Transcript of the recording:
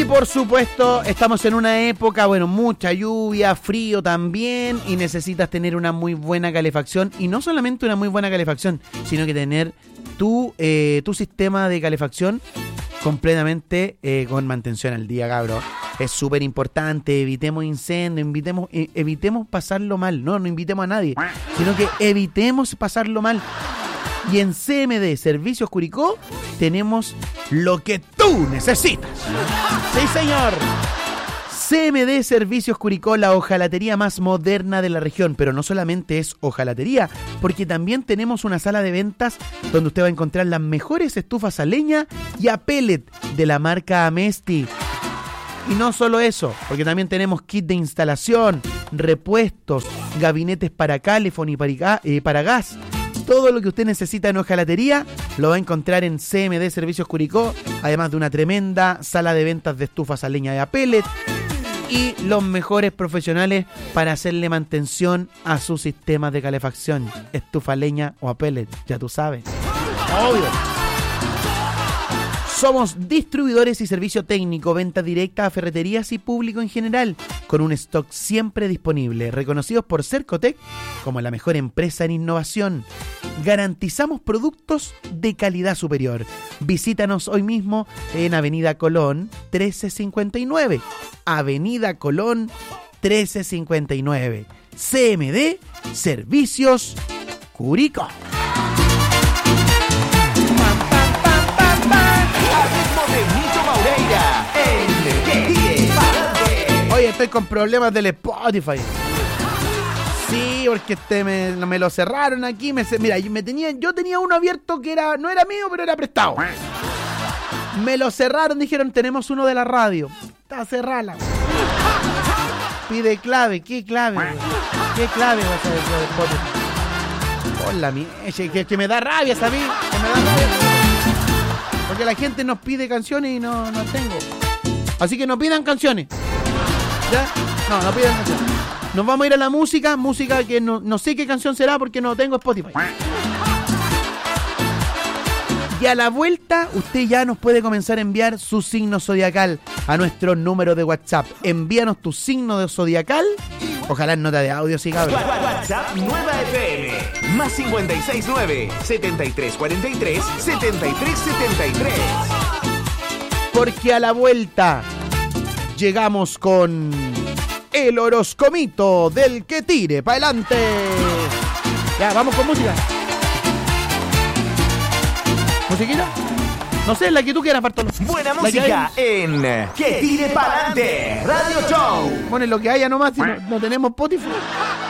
por supuesto, estamos en una época, mucha lluvia, frío también, y necesitas tener una muy buena calefacción. Y no solamente una muy buena calefacción, sino que tener tu sistema de calefacción completamente con mantención al día, cabrón. Es súper importante, evitemos incendios, evitemos pasarlo mal. No invitemos a nadie, sino que evitemos pasarlo mal. Y en CMD Servicios Curicó tenemos lo que tú necesitas. ¡Sí, señor! CMD Servicios Curicó, la hojalatería más moderna de la región. Pero no solamente es hojalatería, porque también tenemos una sala de ventas donde usted va a encontrar las mejores estufas a leña y a pellet de la marca Amesti. Y no solo eso, porque también tenemos kit de instalación, repuestos, gabinetes para calefón y para gas. Todo lo que usted necesita en hojalatería lo va a encontrar en CMD Servicios Curicó, además de una tremenda sala de ventas de estufas a leña y a pellet y los mejores profesionales para hacerle mantención a su sistema de calefacción, estufa a leña o a pellet, ya tú sabes. Obvio. Somos distribuidores y servicio técnico, venta directa a ferreterías y público en general, con un stock siempre disponible, reconocidos por Cercotec como la mejor empresa en innovación. Garantizamos productos de calidad superior. Visítanos hoy mismo en Avenida Colón 1359. Avenida Colón 1359. CMD Servicios Curicó. Oye, estoy con problemas del Spotify. Sí, porque me lo cerraron aquí. Mira, yo tenía uno abierto que no era mío, pero era prestado. Me lo cerraron, dijeron, tenemos uno de la radio. Está cerrada. Pide clave, ¿qué clave? ¿Qué clave vas a decir de Spotify? Hola, que me da rabia, ¿sabí? Que me da rabia. Porque la gente nos pide canciones y no tengo. Así que no pidan canciones. ¿Ya? No pidan canciones. Nos vamos a ir a la música que no sé qué canción será porque no tengo Spotify. Y a la vuelta, usted ya nos puede comenzar a enviar su signo zodiacal a nuestro número de WhatsApp. Envíanos tu signo de zodiacal. Ojalá en nota de audio, sí, cabrón. WhatsApp Nueva FM. Más 569-7343-7373. Porque a la vuelta llegamos con el horoscomito del que tire para adelante. Ya, vamos con música. ¿Musiquita? No sé, la que tú quieras, Bartolo. Buena música en Que Tire Pa'lante Radio Show. Ponen lo que haya nomás, si no tenemos Spotify.